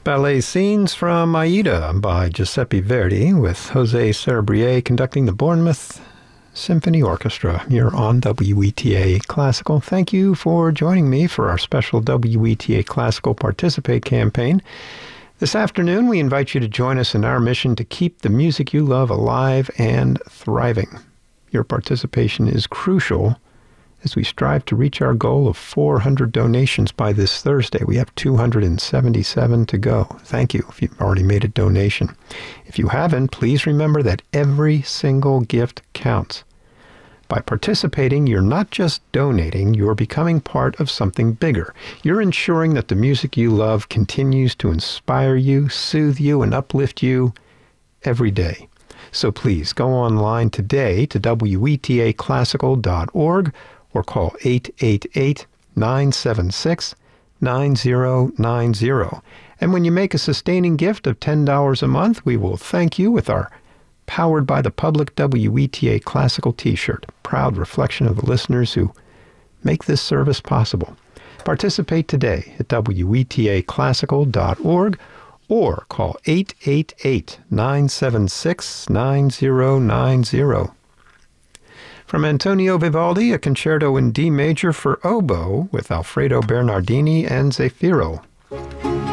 ballet scenes from Aida by Giuseppe Verdi with Jose Cerebrier conducting the Bournemouth Symphony Orchestra. You're on WETA Classical. Thank you for joining me for our special WETA Classical Participate campaign. This afternoon, we invite you to join us in our mission to keep the music you love alive and thriving. Your participation is crucial as we strive to reach our goal of 400 donations by this Thursday. We have 277 to go. Thank you if you've already made a donation. If you haven't, please remember that every single gift counts. By participating, you're not just donating, you're becoming part of something bigger. You're ensuring that the music you love continues to inspire you, soothe you, and uplift you every day. So please go online today to wetaclassical.org or call 888-976-9090. And when you make a sustaining gift of $10 a month, we will thank you with our Powered by the Public WETA Classical t-shirt, a proud reflection of the listeners who make this service possible. Participate today at wetaclassical.org or call 888-976-9090. From Antonio Vivaldi, a concerto in D major for oboe with Alfredo Bernardini and Zefiro.